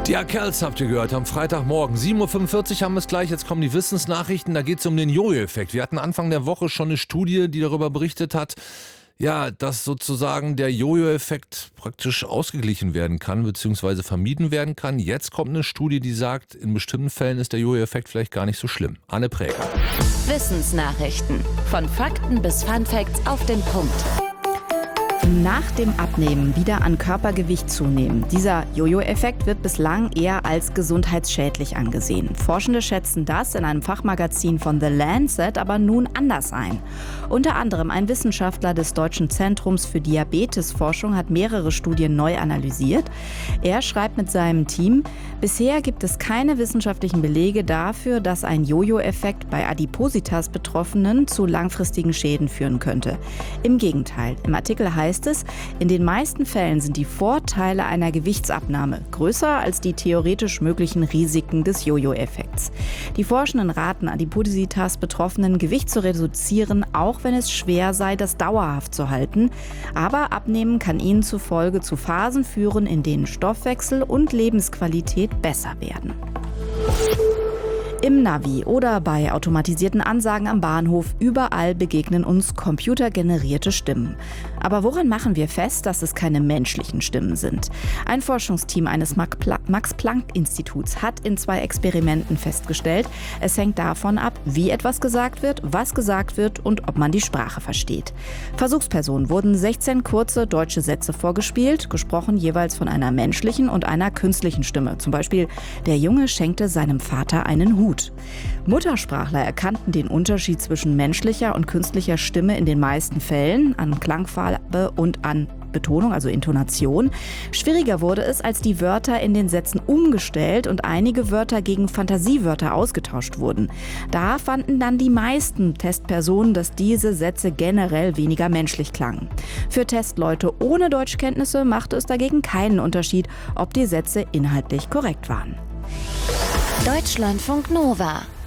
Die Kerls habt ihr gehört am Freitagmorgen. 7.45 Uhr haben wir es gleich. Jetzt kommen die Wissensnachrichten. Da geht es um den Jojo-Effekt. Wir hatten Anfang der Woche schon eine Studie, die darüber berichtet hat, ja, dass sozusagen der Jojo-Effekt praktisch ausgeglichen werden kann bzw. vermieden werden kann. Jetzt kommt eine Studie, die sagt, in bestimmten Fällen ist der Jojo-Effekt vielleicht gar nicht so schlimm. Anne Präger. Wissensnachrichten. Von Fakten bis Funfacts auf den Punkt. Nach dem Abnehmen wieder an Körpergewicht zunehmen. Dieser Jojo-Effekt wird bislang eher als gesundheitsschädlich angesehen. Forschende schätzen das in einem Fachmagazin von The Lancet aber nun anders ein. Unter anderem ein Wissenschaftler des Deutschen Zentrums für Diabetesforschung hat mehrere Studien neu analysiert. Er schreibt mit seinem Team: Bisher gibt es keine wissenschaftlichen Belege dafür, dass ein Jojo-Effekt bei Adipositas-Betroffenen zu langfristigen Schäden führen könnte. Im Gegenteil, im Artikel heißt es, in den meisten Fällen sind die Vorteile einer Gewichtsabnahme größer als die theoretisch möglichen Risiken des Jojo-Effekts. Die Forschenden raten Adipositas-Betroffenen, Gewicht zu reduzieren, auch wenn es schwer sei, das dauerhaft zu halten. Aber Abnehmen kann ihnen zufolge zu Phasen führen, in denen Stoffwechsel und Lebensqualität besser werden. Im Navi oder bei automatisierten Ansagen am Bahnhof, überall begegnen uns computergenerierte Stimmen. Aber woran machen wir fest, dass es keine menschlichen Stimmen sind? Ein Forschungsteam eines Max-Planck-Instituts hat in 2 Experimenten festgestellt, es hängt davon ab, wie etwas gesagt wird, was gesagt wird und ob man die Sprache versteht. Versuchspersonen wurden 16 kurze deutsche Sätze vorgespielt, gesprochen jeweils von einer menschlichen und einer künstlichen Stimme. Zum Beispiel: Der Junge schenkte seinem Vater einen Hut. Muttersprachler erkannten den Unterschied zwischen menschlicher und künstlicher Stimme in den meisten Fällen an Klangfarbe und an Betonung, also Intonation. Schwieriger wurde es, als die Wörter in den Sätzen umgestellt und einige Wörter gegen Fantasiewörter ausgetauscht wurden. Da fanden dann die meisten Testpersonen, dass diese Sätze generell weniger menschlich klangen. Für Testleute ohne Deutschkenntnisse machte es dagegen keinen Unterschied, ob die Sätze inhaltlich korrekt waren. Deutschlandfunk Nova